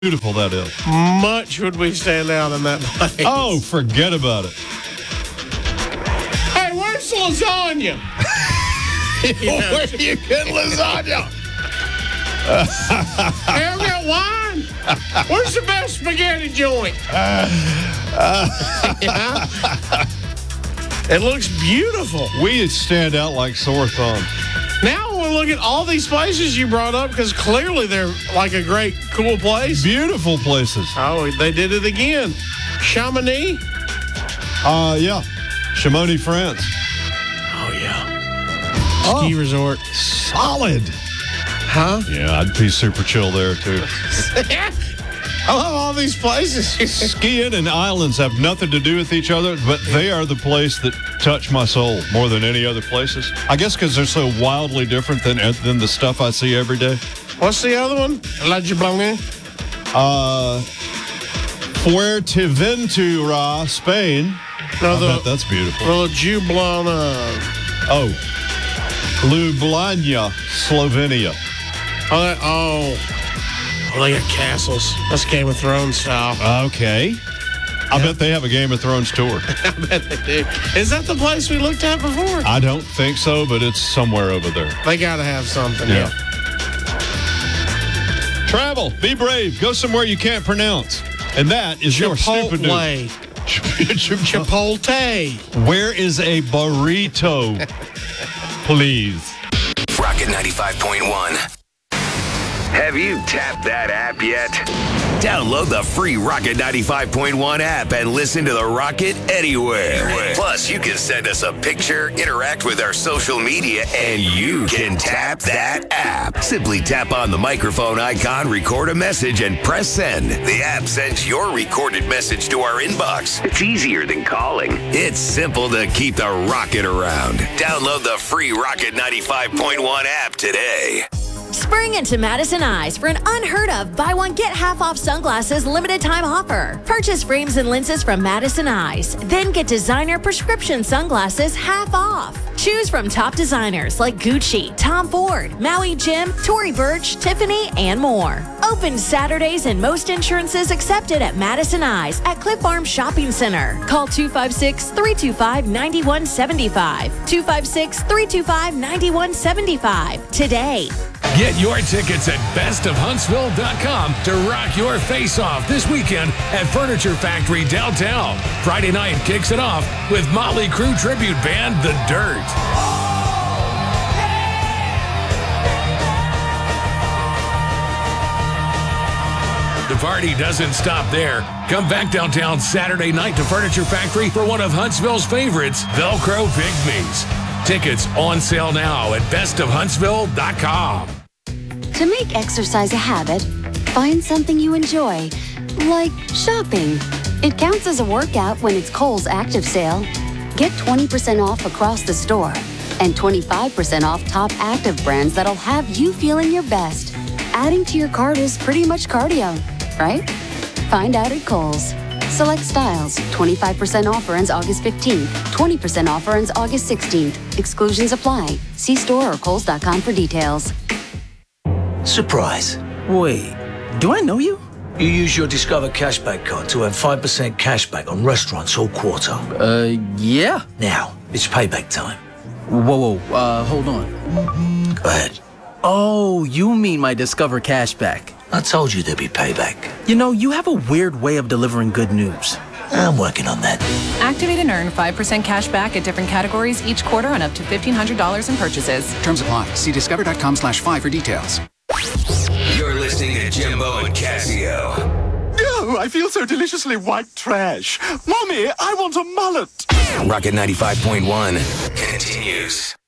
beautiful that is. Much would we stand out in that place. Oh, forget about it. Hey, where's the lasagna? Where do you get lasagna? Hey, I've got wine. Where's the best spaghetti joint? Yeah. It looks beautiful. We stand out like sore thumbs. Now we'll look at all these places you brought up because clearly they're like a great, cool place. Beautiful places. Oh, they did it again. Chamonix? Yeah. Chamonix, France. Oh, yeah. Ski resort. Solid. Huh? Yeah, I'd be super chill there, too. I love all these places. Skiing and islands have nothing to do with each other, but they are the place that touch my soul more than any other places. I guess because they're so wildly different than the stuff I see every day. What's the other one? La Gibraltar? Fuerteventura, Spain. No, I bet that's beautiful. La Jublana. Oh, Ljubljana, Slovenia. Oh, they got castles. That's Game of Thrones style. Okay. I bet they have a Game of Thrones tour. I bet they do. Is that the place we looked at before? I don't think so, but it's somewhere over there. They got to have something, yeah. Travel. Be brave. Go somewhere you can't pronounce. And that is your stupid news. Chipotle. Where is a burrito? Please. Rocket 95.1. Have you tapped that app yet? Download the free Rocket 95.1 app and listen to the Rocket anywhere. Plus, you can send us a picture, interact with our social media, and you can tap that app. Simply tap on the microphone icon, record a message, and press send. The app sends your recorded message to our inbox. It's easier than calling. It's simple to keep the rocket around. Download the free Rocket 95.1 app today. Spring into Madison Eyes for an unheard of buy one get half off sunglasses limited time offer. Purchase frames and lenses from Madison Eyes, then get designer prescription sunglasses half off. Choose from top designers like Gucci, Tom Ford, Maui Jim, Tory Burch, Tiffany, and more. Open Saturdays and most insurances accepted at Madison Eyes at Cliff Farm Shopping Center. Call 256-325-9175. 256-325-9175 today. Get your tickets at bestofhuntsville.com to rock your face off this weekend at Furniture Factory downtown. Friday night kicks it off with Motley Crue tribute band The Dirt. The party doesn't stop there. Come back downtown Saturday night to Furniture Factory for one of Huntsville's favorites, Velcro Pygmies. Tickets on sale now at bestofhuntsville.com. To make exercise a habit, find something you enjoy, like shopping. It counts as a workout when it's Kohl's Active Sale. Get 20% off across the store and 25% off top active brands that'll have you feeling your best. Adding to your cart is pretty much cardio, right? Find out at Kohl's. Select styles. 25% offer ends August 15th. 20% offer ends August 16th. Exclusions apply. See store or kohls.com for details. Surprise. Wait, do I know you? You use your Discover Cashback card to earn 5% cashback on restaurants all quarter. Yeah. Now, it's payback time. Whoa, hold on. Go ahead. Oh, you mean my Discover Cashback. I told you there'd be payback. You know, you have a weird way of delivering good news. I'm working on that. Activate and earn 5% cash back at different categories each quarter on up to $1,500 in purchases. Terms apply. See discover.com/5 for details. You're listening to Jimbo and Casio. Oh, I feel so deliciously white trash. Mommy, I want a mullet. Rocket 95.1 continues.